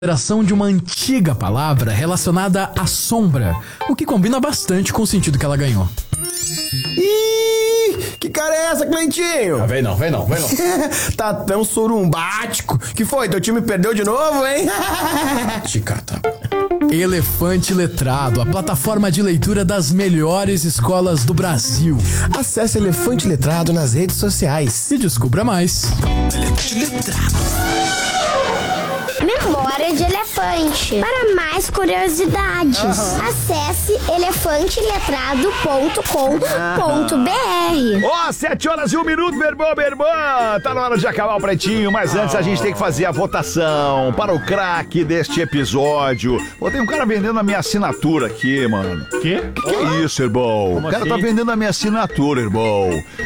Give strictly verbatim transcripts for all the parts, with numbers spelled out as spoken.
Consideração de uma antiga palavra relacionada à sombra, o que combina bastante com o sentido que ela ganhou. Ih, que cara é essa, Cleitinho? Ah, vem não, vem não, vem não. Tá tão surumbático. Que foi? Teu time perdeu de novo, hein? Chicata. Elefante Letrado, a plataforma de leitura das melhores escolas do Brasil. Acesse Elefante Letrado nas redes sociais E descubra mais. Elefante Letrado. Memória de elefante. Para mais curiosidades, uhum. acesse elefante letrado ponto com ponto b r. Ó, oh, sete horas e um minuto, meu irmão, minha irmã. Tá na hora de acabar o pretinho, mas antes a gente tem que fazer a votação para o craque deste episódio. Pô, tem um cara vendendo a minha assinatura aqui, mano. Quê? Que que é isso, irmão? Como o cara assim? tá vendendo a minha assinatura, irmão.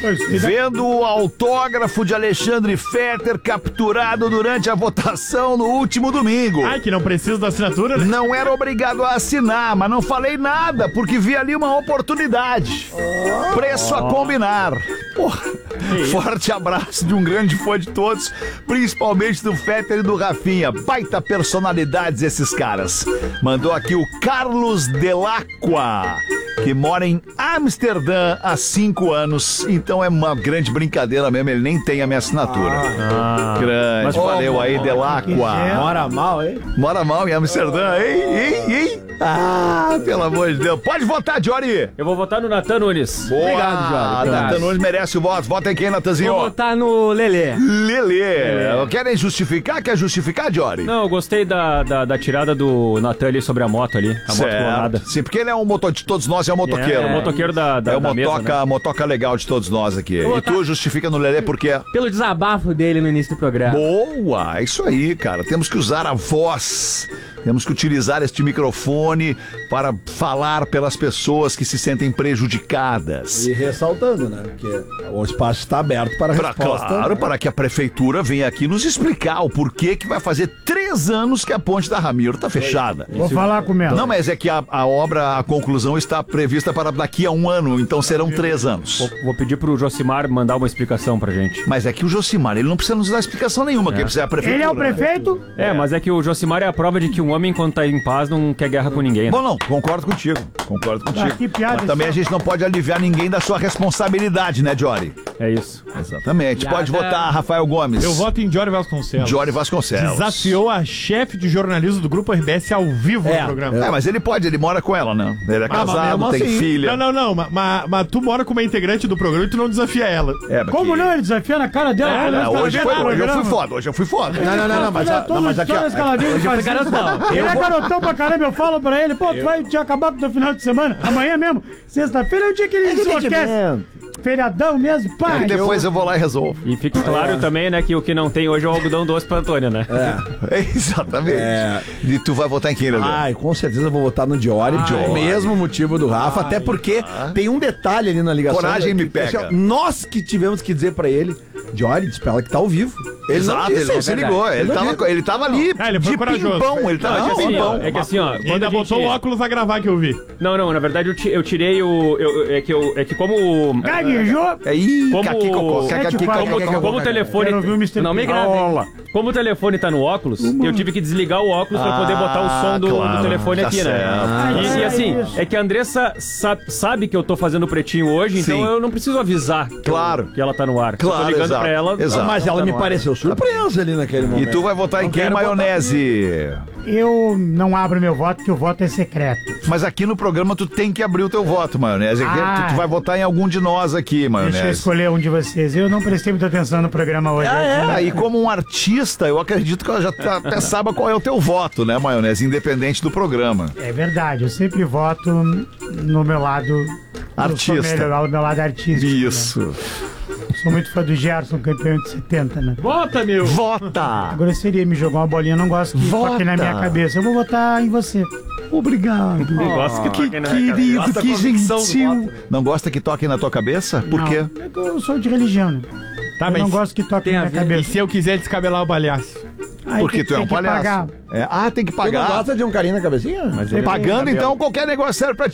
Vendo o autógrafo de Alexandre Fetter capturado durante a votação no último domingo. Ai, que não precisa da assinatura, né? Não era obrigado a assinar, mas não falei nada, porque vi ali uma oportunidade. Oh. Preço a combinar. Porra. Forte abraço de um grande fã de todos, principalmente do Fetter e do Rafinha. Baita personalidades esses caras. Mandou aqui o Carlos Delacqua, que mora em Amsterdã há cinco anos. Então é uma grande brincadeira mesmo, ele nem tem a minha assinatura. Ah, grande, mas valeu oh, aí, Delacqua. Mora mal, hein? Mora mal em Amsterdã, hein, hein, hein? Ah, pelo amor de Deus. Pode votar, Jory. Eu vou votar no Natan Nunes. Boa. Obrigado, Jory. Natan Nunes merece o voto. Vota em quem, Natanzinho? Eu vou votar no Lelê. Lelê. Lelê. Querem justificar? Quer justificar, Jory? Não, eu gostei da, da, da tirada do Natan ali sobre a moto ali. A certo. moto clonada. Sim, porque ele é um motor de todos nós, é um motoqueiro. É, é o motoqueiro da, da, é o da motoca, mesa, né? motoca legal de todos nós aqui. E tu justifica no Lelê por quê? Pelo desabafo dele no início do programa. Boa, é isso aí, cara. Temos que usar a voz. Temos que utilizar este microfone para falar pelas pessoas que se sentem prejudicadas. E ressaltando, né? Porque o espaço está aberto para a pra, resposta. Claro, né? para que a prefeitura venha aqui nos explicar o porquê que vai fazer três anos que a ponte da Ramiro está fechada. Vou falar com ela. Não, mas é que a, a obra, a conclusão está prevista para daqui a um ano, então serão três anos. Vou, vou pedir pro Josimar mandar uma explicação pra gente. Mas é que o Josimar, ele não precisa nos dar explicação nenhuma, é. Quem precisa é a prefeitura. Ele é o prefeito? É, é, mas é que o Josimar é a prova de que um homem, quando tá em paz, não quer guerra com ninguém. Né? Bom, não, concordo contigo. Concordo contigo. Ah, que piada. Mas também a gente não pode aliviar ninguém da sua responsabilidade, né, Jory? É isso. Exatamente. Piada. Pode votar, Rafael Gomes. Eu voto em Jory Vasconcelos. Jory Vasconcelos. Desafiou a chefe de jornalismo do Grupo R B S ao vivo É, no programa. É, mas ele pode, ele mora com ela, né? Ele é Ah, casado, mas tem assim, filha. Não, não, não. Mas, mas, mas tu mora com uma integrante do programa e tu não desafia ela. É, mas Como que- não? Ele desafia na cara dela. É, Ela não, hoje, tá foi, vendo hoje eu o fui programa. foda, hoje eu fui foda. Não, não, não, não, mas, Olha, não, mas aqui, ó, todas as que ela vive hoje eu fui fazendo. garotão. Ele é garotão pra caramba, eu falo pra ele, pô, tu vai te acabar com o teu final de semana, amanhã mesmo, sexta-feira é o dia que ele enlouquece. Feriadão mesmo, pai. E depois eu vou lá e resolvo. E fique claro também, né, que o que não tem hoje é o algodão doce pra Antônia, né? É, exatamente. É. E tu vai votar em quem, Lelê? Ai, com certeza eu vou votar no Diori, Diori. mesmo motivo do Rafa, até porque tem um detalhe ali na ligação. Coragem me que- pega. assim, ó, nós que tivemos que dizer pra ele, Diori, diz pra ela que tá ao vivo. Ele Exato, não disse, ele não é se verdade. ligou. Ele não tava, disse. ele tava ali Ah, ele foi de corajoso. pimpão. Ele tava Não, é de que assim, ó, pimpão. é que assim, ó, E quando ainda a gente- botou o óculos a gravar que eu vi. Não, não, na verdade eu, ti- eu tirei o... eu- é, que eu, é que como... Gaguejou. É, ih, Como- caqui, cocô, Sete caqui, quatro, cocô, Como, cocô, como o cocô. telefone... Quero ouvir o mister Não me P. grave. Olá. Como o telefone tá no óculos, eu tive que desligar o óculos pra poder botar o som do, claro, do telefone tá aqui, certo. né? Ah, e, tá e assim, certo. é que a Andressa sa- sabe que eu tô fazendo o pretinho hoje, então Sim. eu não preciso avisar que, Claro. eu- que ela tá no ar. Se Claro, eu tô ligando exato, pra ela... exato. Mas não ela tá me no ar. pareceu surpresa ali naquele E momento. tu vai votar em Não quem, quero maionese? Eu não abro meu voto, que o voto é secreto. Mas aqui no programa tu tem que abrir o teu voto, maionese. Ah. Tu, tu vai votar em algum de nós aqui, Deixa eu maionese. escolher um de vocês. Eu não prestei muita atenção no programa hoje. Ah, e como um artista, eu acredito que ela já tá- até sabe qual é o teu voto, né, maionese? Independente do programa. É verdade, eu sempre voto no meu lado... Artista. Eu sou melhor, no meu lado artístico. Isso. Né? Sou muito fã do Gerson, campeão de setenta, né? Vota, meu! Vota! Agora seria me jogar uma bolinha, eu não gosto que Vota. toque na minha cabeça. Eu vou votar em você. Obrigado. Negócio que Que toque na minha querido, cabeça. que gentil. Não gosta que toquem na tua cabeça? Por Não, quê? É que eu sou de religião, né? Tá, eu mas não gosto que toque na minha a ver- cabeça. E se eu quiser descabelar o balhaço? Aí Porque tem- tu é tem um que palhaço. pagar. É, ah, tem que Tu não pagar. gosta de um carinho na cabeça? Mas ele Pagando, tem então, qualquer negócio serve pra ti.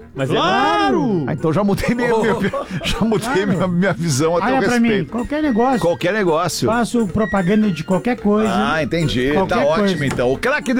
Mas Claro! Ah, então já mudei minha, minha- já mudei minha, minha visão a teu Olha pra mim, respeito. qualquer negócio. Qualquer negócio. Faço propaganda de qualquer coisa. Ah, entendi. Qualquer Tá coisa. ótimo então. O craque